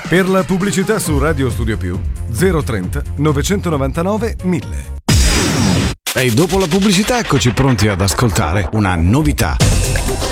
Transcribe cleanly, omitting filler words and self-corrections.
Per la pubblicità su Radio Studio Più 030 999 1000. E dopo la pubblicità eccoci pronti ad ascoltare una novità.